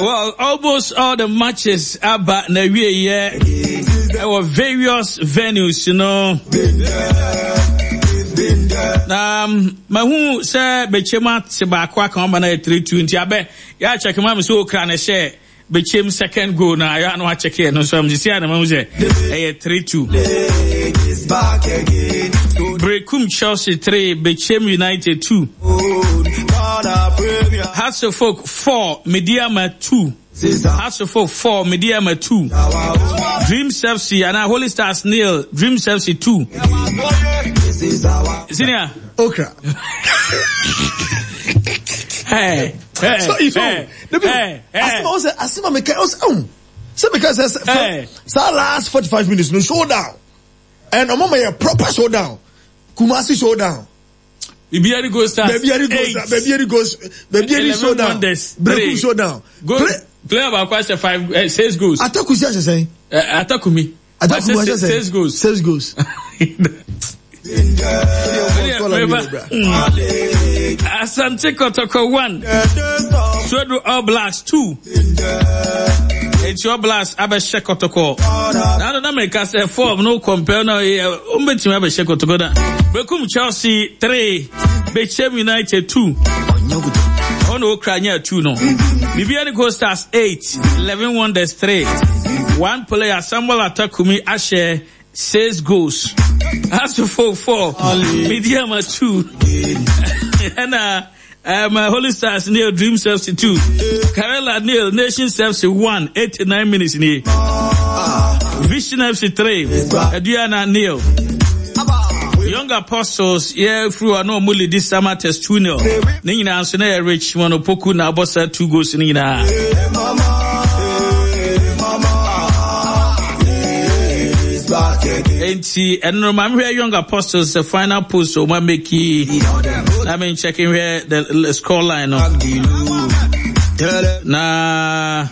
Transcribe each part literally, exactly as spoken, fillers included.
Well, almost all the matches about na we here. There were various venues, you know. Um, mahu say Bechema Sebakwa kamba na three two nti abe ya check ma me so okra na share Bechem second goal na ya no check here no so am see na mahu say eh three two. Brekum Chelsea three, Bechem United two. Hasselhoff four, Mediama two. Hasselhoff four, Mediama two. Dreams F C and Holy Stars nil, Dreams F C two. Senior Okra. Hey, hey, so if hey, hey, Asima was Asima Meka was um. So because hey. So last forty-five minutes no showdown. And a moment a proper showdown. Kumasi showdown. Baby goes start. Baby goes. Baby goes. Baby showdown. Brekum showdown. Go play about question five uh, six goals. Atakusi as say. Uh, Atakumi. Atakumi as say. Six goals. Six goals. Asante Kotoko one. Swedu All Blacks two. It's your blast Abeshe Kotoko. Now the America say four no compare now. Umbeti Abeshe Kotoko da. Brekum Chelsea three. Bechem United two. Ono Ukraine two no. Bibiani Coast Stars eight. Eleven Wonders three. One player Samuel Atakumi Ashe six goals. As to four four. Mediama two. And uh Um, uh, Holy Stars nil, Dreams F C two. Karela nil, Nations F C one, eighty-nine minutes nil. Vision F C three, Adriana nil. Young Apostles, yeah, through a no muli this summer test two nil. Nina Ansone Rich Monopoku na bossa two goals Nina. And see, and remember here Young Apostles, the final post, so one make I mean, checking here the score line. No. Nah,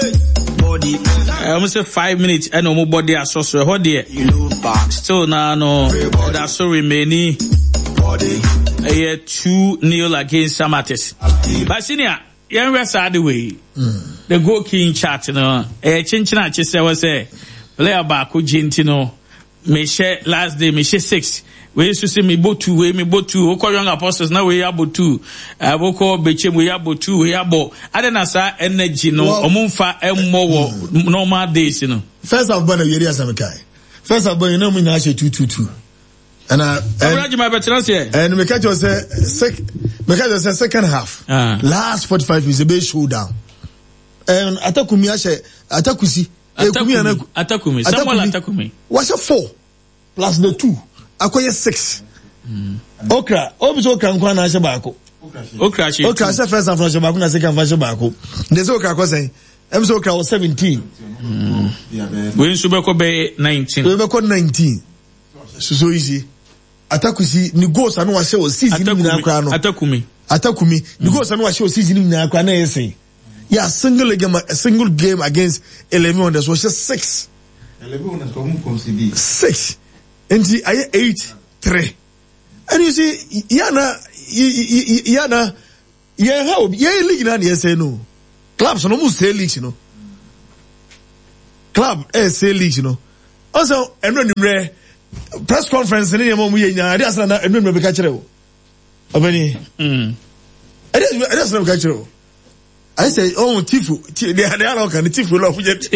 I almost say five minutes. I know more body associate. What there? Still now, no, that's so remaining. A two nil against Samates. But senior, young rest are the way. The goal king chat, you know. A chinchina, she said, was a player back who Gentino. Me share last day, me share six. We used to say me bo two, we me bo two. Oko Young Apostles now we abo two. Uh, Oko Bechem we abo two, we abo. Adena sa energy no. Omunfa emo normal days, you know. First of all, you hear some guy. First of all, you know me na she two two two. And uh, and my veterans here. And me catch was say sec. Me catch was say second half. Uh. Last forty-five minutes, a big showdown. And Atakumi ashe Atakusi. Atakumi. Atakumi. Samuel Atakumi. Was a four plus the two. Akoye six. Mm. Okra. Obi so okra nkwa na ashe baako. Okra she. Okra ashe first half na ashe baako na second half ashe baako. There's okra ko say. Em so okra was seventeen. Mm. We nso be ko be nineteen. We be ko nineteen. So so easy. Atakusi ni goals anu wa share o season ni na akra no. Atakumi. Atakumi ni goals anu wa share o season ni na akra na yesen. Yeah, single game, a single game against eleven Wonders was just six. eleven Wonders come concede. Six. And the I eight three. And you see, Yana, Yana, yeah, how, yeah, league na yes no. Clubs no must say leagues, you know. Club eh say leagues, you know. Also, and when you press conference ni mo mu yenya, ade asana na enu me be ka kire wo. Obani. Mm. Ade ade asana be ka kire wo. I say, oh, Tifu, they are not going to Tifu, love,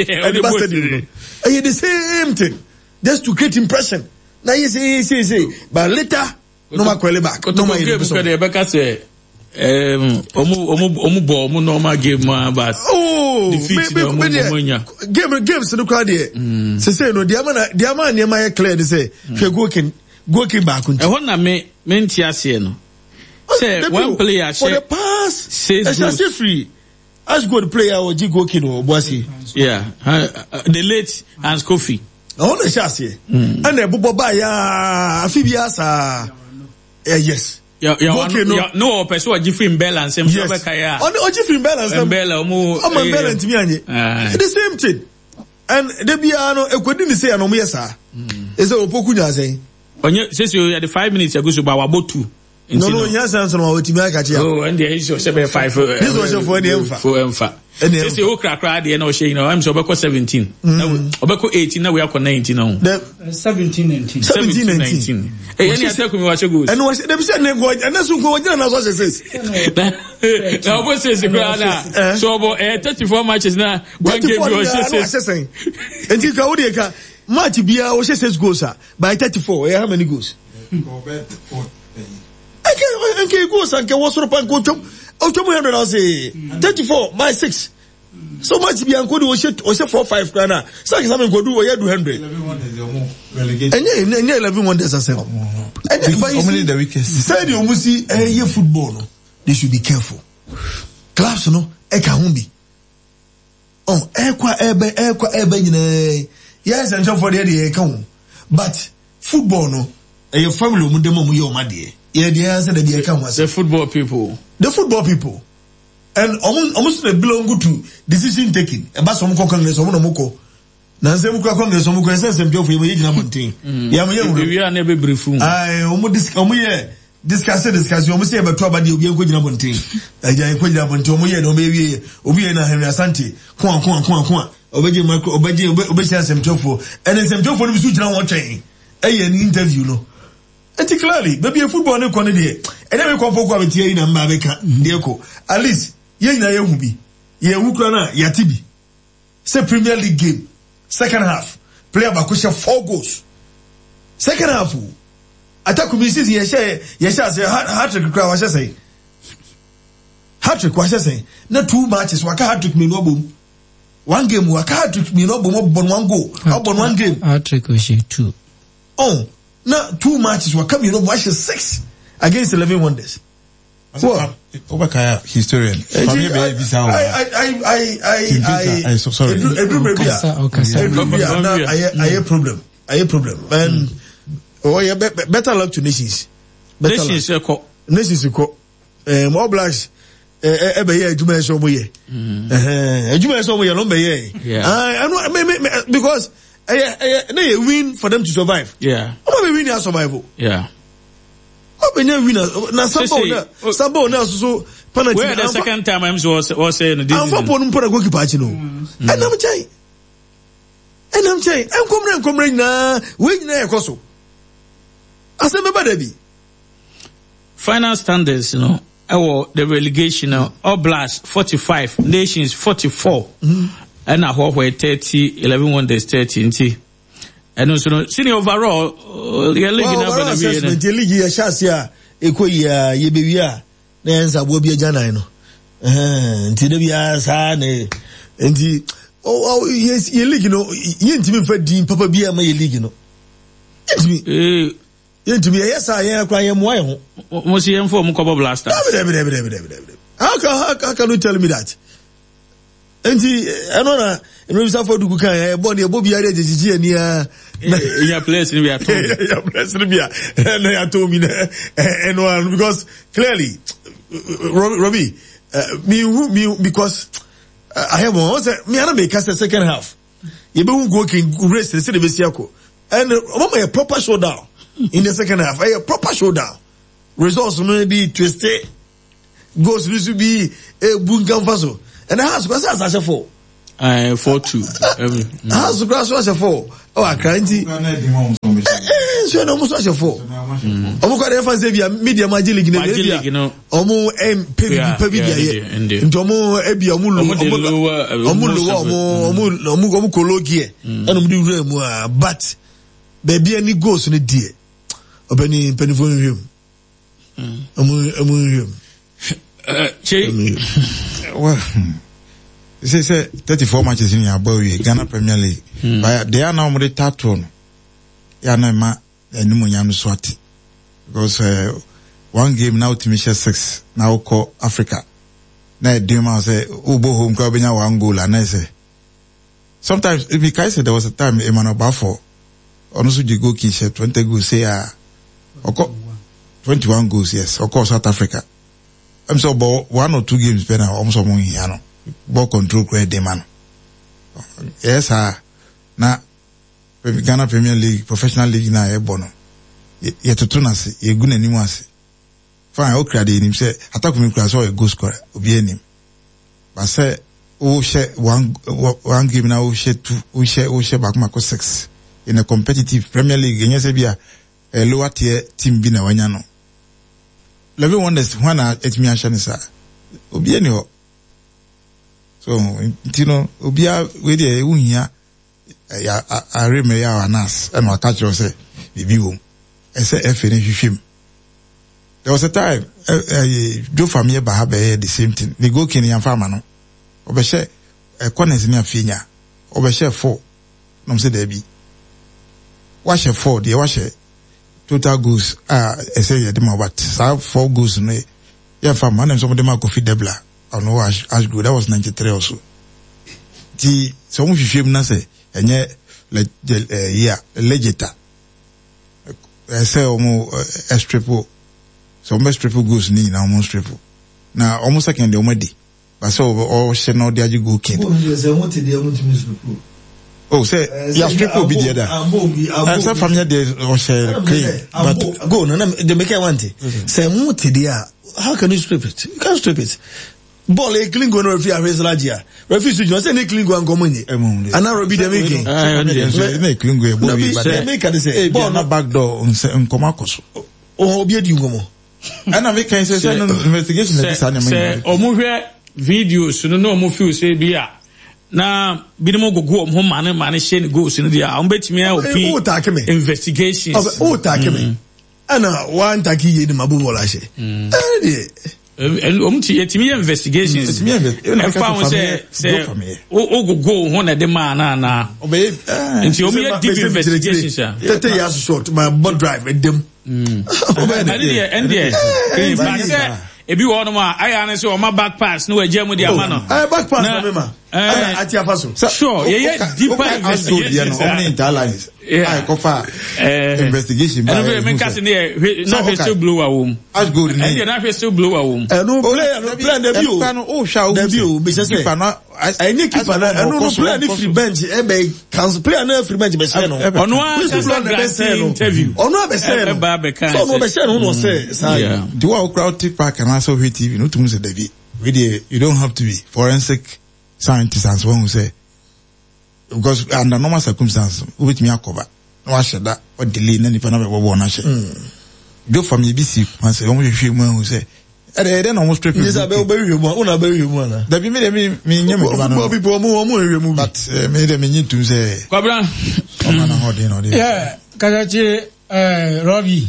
the same thing, just to create impression. Now you say, say, say, but later, no more quality back. No more game. Rebecca say, um, omu, omu, omu, bo, omu normal game, but oh, defeat the game, games in the crowd here. So say, no, the amount, the amount, the amount, clear to say, if you're working, working back. I want to make, make no. Say, one player, for the pass, says, it's free. As good player or Jigo Kino Bossy. Yeah. Uh, uh, the late Hans Kofi. I want to chassis. And the Bubaya Amphibiasa. Yes. Yeah, yeah, no, person Jeffrey Bell and same yes. On the Jeffrey Bell and Bell, mo, I'm a Bell and Timiani. The same thing. And the Biano, I couldn't say an Omiasa. Is a Opokunya saying. When you say you had the five minutes ago, so about two. No, no, yes, answer what you make. Oh, and the issue of five. This was for the Emfa. For Emfa. And this is the Okra crowd, you know, you know, I'm so about seventeen. Now, about eighteen, now we are nineteen now. seventeen, nineteen. seventeen, nineteen. Hey, any attack me, what you go? And was the percent name, and that's what I was says. Now, what says the crowd? So, about thirty-four matches now, one game was saying. And you go, Odiaka, Marty Bia, or says goes, by thirty-four, how many goes? I can't, I can't go, I can't was up and go to two hundred, I'll say thirty-four by six. So much be uncle was shit or four five grana. So I can go do a year two hundred. And yeah, eleven one days as well. Only the weakest. Said you must see a year football. They should be careful. Clubs, no, Ekahumbi. Oh, Equa Ebe, Equa Ebe, yes, and so for the account. But football, no, a your family would demo your money. Yeah, the answer that the account was the football people. The football people. And almost almost belong to decision taking. About some congress, some moko. Nancy Congress, some congress, and Joe for your age number. Yeah, we are never brief. I almost discuss discuss. You almost say about trouble. You'll be a good number. I put up on Tomoya, no baby, Obiana Henry Asante, Kwan, Kwan, Kwan, Kwan, Obeji, Obeji, Obeji, and some Joe, and then some Joe for the Sujan watching. An interview, no. Particularly, maybe a football no quantity. And then we come for quality in America, Dioko. At least, ye na ye wubi. Ye wukrana, yatibi. Say Premier League game. Second half. Player Bakusha four goals. Second half. Attack kumisi ye share, ye share say hat-trick kwa washa say. Hat-trick washa say. Na two matches, waka hat-trick me no boom. One game, waka hat-trick me no boom, up on one goal. Up on one game. Hat-trick was two. Oh. Now two matches were coming, you know, watch six against eleven wonders. What? Obakaya historian. I, I, I, I, I, I, sorry. I have problem. I have problem. And oh yeah, better luck to nations. Nations ko. Nations ko. Eh, more blacks. Eh, eh, be here. Juma so mo ye. Eh, Juma so mo ye. No be here. Yeah. I know because. They win for them to survive. Yeah. How we win our survival? Yeah. How we win na sambo na sambo na so penalty. Where the second time I'm was was saying this. I'm for pon pon goalkeeper achi no. And I'm chai. And I'm chai. I'm come come na we na ekoso. Ase be bad be. Final standards, you know. Our the relegation now. All Blast forty-five, Nations forty-four. Mm-hmm. And I hope we're thirty, eleven wonders thirty, and also, no, senior overall, you're league up on the league, you're Shasia, Equia, Yebia, Nansa, Wobia Janino. And Tidabia, San, and the, oh, yes, you're league, you know, you ain't me for Dean Papa Bia, my league, you know. You ain't to be, yes, I am crying, why? Was he informed Cobo Blaster? How can you tell me that? And I know that in Risa for Dukuka, Bonnie, Bobby, I did the near your place in your place in Bia, and I told me, and one because clearly, Robbie, me, me, because I have one, me, I don't make us the second half. You don't go in race the city of Siako, and a proper showdown in the second half, a proper showdown. Results may be twisted, goes to be a Bungan Faso. And the house was as a four. I four two. House grass was a four. Oh, I can't see. So no much a four. Omo kwa refa Xavier media magic in the you know. Omo em pebi pebi dia. Ntomo ebi omo lo omo lo omo omo omo omo kologie. Eno mdi wura mu a but baby any goes in the die. Obeni penifo him. Omo omo him. Uh, Che. Well, say say thirty-four matches in your boy Ghana Premier League. Mm. But they are now more tattoo. Ya na ma enimu nyanu swati. Because uh, one game now to Michelle six now call Africa. Na dema say ubo home kwa benya one goal and I say. Sometimes if you say there was a time Emmanuel Bafo onusu di go kish twenty goals say ah oko twenty-one goals yes of course South Africa. I'm so about one or two games better almost among you know ball control great demand. Yes ah na Ghana Premier League professional league na e bono ye to tuna se ye gu nanimu ase fine okra de nim say attack me kura so a goal scorer obi anim but say o share one one game na o share two o share o share back mark six in a competitive Premier League enye say bia a lower tier team bi na wanya no level wonders when na etimi ahye sir obi ani ho so you know obi a we dey ehia ya areme ya anas and what catch you say bibi wo e say efe ne hwehwem. There was a time uh, uh, Joe family ba the same thing. They go Kenyan farmer no. Obeshe e corners ni afinya. Obeshe four. No say there be. Wash four, dey wash total goals ah e say ye dem about. So four goals no. Yeah farmer and some of them are Kofi Debla. I know Ash Ash Good. That was ninety-three also. Ti some of you na say enye le yeah legita. I say omo estripo. So almost triple goals ni na almost triple. Na almost second de omadi. But so all she no dey go king. Oh say ya triple be there. And so family dey o she clean. But go na they make want. Say muti there. How can you strip it? You can't strip it. Ball e clean go no refi arrest lagia. Refi su just say ne clean go an gomo ni. And now Robbie dey making. Ah, ne clean go e bo bi but they make say ball na back door nkoma koso. Oh obi edi ngomo. And I make can say say investigation na this animal. Say omo hwe videos no no omo feel say bia na binimo gogo omo mane mane share goals no dia omo betimi a opi investigations. Oh take me. Ana one take ye ni mabu bola she. Eh and omo ti etimi investigations. E found say say o gogo ho na de man na na. Obey. Nti omo ye deep investigations. thirty years short my board drive with them. Mm. And there, but ebi wo no ma aya na say o ma back pass no agya mu dia ma no. Eh back pass na me ma. Eh ati afaso. Sure, ye ye deeper investigation no only interlines. I cover investigation by. And me case na na still blow a wom. As good. And there na still blow a wom. Eh no play no play na bi o. Oh sha o. Na bi o be say keeper na I need keeper na no no play na free bench e be cancel play na free bench be say no. Ono a say no interview. Ono be say no. So no be say no no say. Yeah. Do our crowd take back and also T V no to say David. Really you don't have to be forensic scientists as one who say because under normal circumstances with me cover no share that or delay na nipa na be wo na share do family B C man say omo hwehwe mu who say e dey dey almost triple yes abe obewe mu una be hwehwe mu na da bi me dey me me nyem ko ba no people omo omo hwehwe mu but me dey me nyitum say Kwabra omo na hold no dey yeah kajachi eh Robbie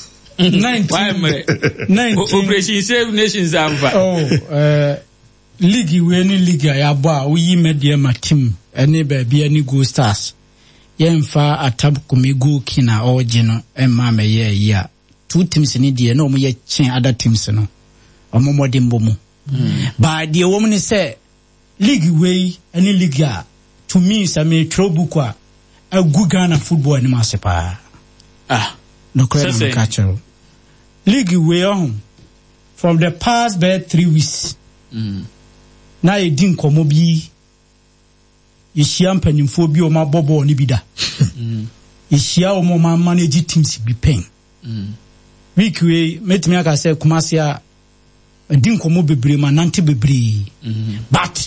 nineteen nineteen Operation Save Nations Amfa. Oh, uh, league we ni league ya boa we media ma team ene ba bia ni Go Stars. Yemfa atab kumegu kina oje no emma me ye ya. Two teams ni die no mo ye chen other teams no. Omo modimbo mu. Ba die wo ni say league we any league ya to me say me trobukwa a good Ghana football ni masepa. Ah, no credit no catcher. League we on from the past bad three weeks. Mm. Na e din komo bi ye hia mpanimfo bi o ma bobo ni bi da. Mm. Ye hia o mo ma manage teams bi pen. Mm. Week we metimi aka say Kumasi a din komo bebre ma nante bebre. Mm. But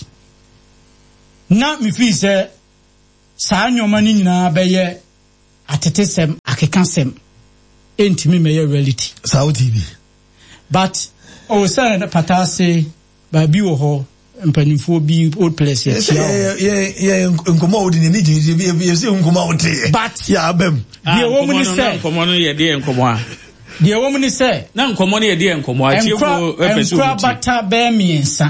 na mi fi say sa anyoma ni nyina be ye atetesem akekansem entimi me ye reality. Saudi T V. But o say na patase ba bi wo ho mpanimfo bi old place ya yeah yeah yeah nkomo odi ni je bi bi se nkomo odi but ya abem the woman say nkomo no ye de nkomo a the woman say na nkomo no ye de nkomo a chiefo epesu nkra bata be miensa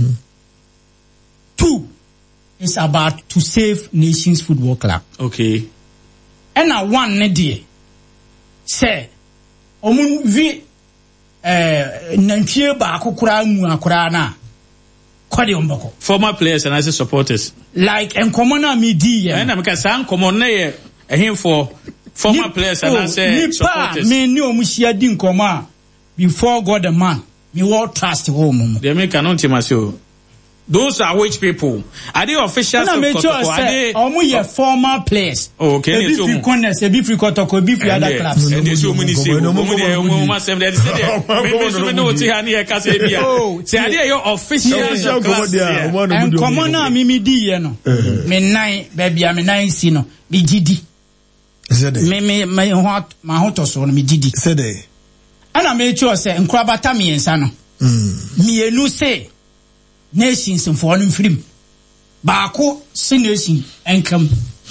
two is about to save Nations Football Club. Okay. And a one ne die say omun vi eh nantwie ba akokora mu akora na kwade ombako former players and as supporters like enkomo na me di ye na me ka san enkomo na ye ehim for former ni, players and as oh, supporters me ni omuhia di enkomo a before God the man me what trust wo mu they make an ultimacy Those are which people? Are they officials of Kotoko? Are they omu ye former players? Oh, okay. Ebi free corners, ebi free Kotoko, ebi free other clubs. And they so many say, omu de omu masem de say, maybe so no ti hani e kase bia. Say are they your official class? And common na mi mi di ye no. Me nine baby me nine si no. Me gidi. Me me me hot ma hot so no me gidi. Say dey. Ana me cho say nkrabata me ensa no. Me enu say nations in foreign film. Bako si nation enkam.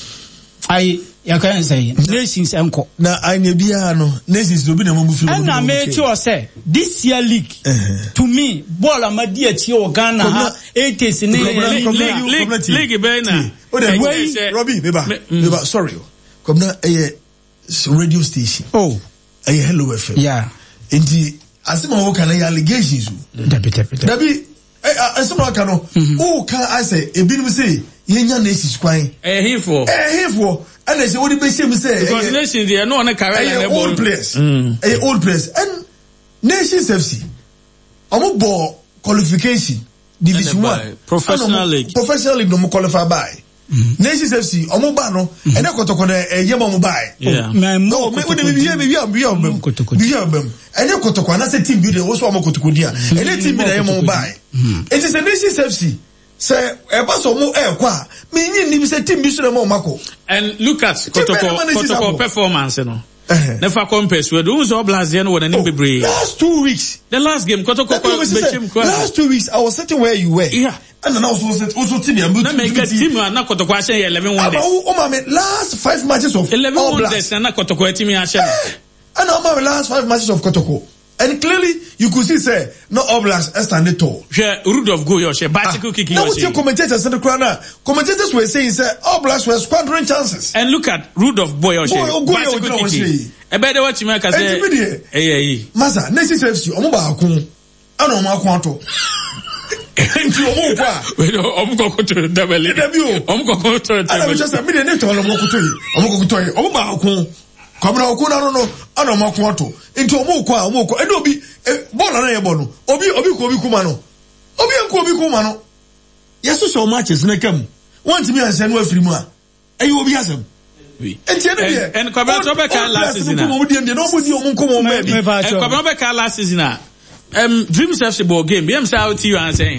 I ya can say nations enko. Na anya bia no nations obi na mo film. And na me sure say this year league uh-huh. to me ball amadi achi o Ghana ha eighties ni league league league be na. O dey way Robbie meba meba sorry. Come na eh radio station. Oh. Eh Hello F M. Yeah. Inti asema wo kana allegations. Dabi dabi. Dabi eh asema kana o kan I say ebinim say yenya nations kwan. Eh hifo. Eh hifo. And I say what be say me say because nations they no on career level. Old players. Eh old players and Nations F C. Omo ball qualification division one professional league. Professional league no mo qualify by. Mm-hmm. Nations F C omo ba no e na kotoko na e yema mo buy. Yeah. No, me we me we we we ambem. We ambem. E na kotoko na say team building wo so omo kotoko dia. E na team building yema mo buy. It is a Nations F C. Say e ba so mo e kwa me nyi ni say team bi so na mo mako. And look at kotoko kotoko performance no. Never compares with those Oblast then when any be last two weeks. The last game kotoko last two weeks I was sitting where you were. Yeah. And then I was also also team and na make a team na kotoko a share eleven wonders. Oh my last five matches of eleven wonders na kotoko team a share. And on my last five matches of kotoko. And clearly you could see say no Oblast stand tall. Share Rudolph go your share bicycle kicking. Now what your commentators said the corner. Commentators were saying say Oblast were squandering chances. And look at Rudolph boy your share bicycle kicking. E be dey what you make say eh eh. Masa Nations F C omo ba akun. Ana omo akun ato. Enti omo kwa we no omo kokoto dabele omo kokoto dabele ana just me dey net omo kokoto yi omo kokoto yi omo ba akun kwabra okun na no no ana omo akun ato enti omo kwa omo kwa ede obi ball na ye ball no obi obi ko obi kuma no obi enko obi kuma no yeso so matches na kam want me anse no afiri mu a ayi obi asem enti ene dey en kwabra to be ka last season omo di ende no omo di omo nkomo omo bi en kwabra be ka last season a um Dreams F C ball game. B M say out to you and saying